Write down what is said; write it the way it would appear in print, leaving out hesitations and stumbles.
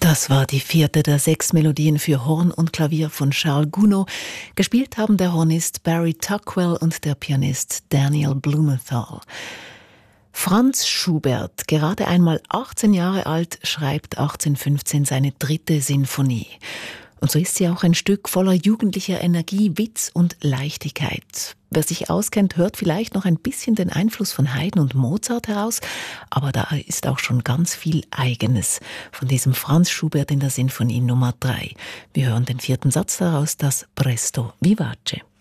Das war die vierte der 6 Melodien für Horn und Klavier von Charles Gounod. Gespielt haben der Hornist Barry Tuckwell und der Pianist Daniel Blumenthal. Franz Schubert, gerade einmal 18 Jahre alt, schreibt 1815 seine 3. Sinfonie. Und so ist sie auch ein Stück voller jugendlicher Energie, Witz und Leichtigkeit. Wer sich auskennt, hört vielleicht noch ein bisschen den Einfluss von Haydn und Mozart heraus, aber da ist auch schon ganz viel Eigenes von diesem Franz Schubert in der Sinfonie Nummer 3. Wir hören den 4. Satz daraus, das Presto Vivace.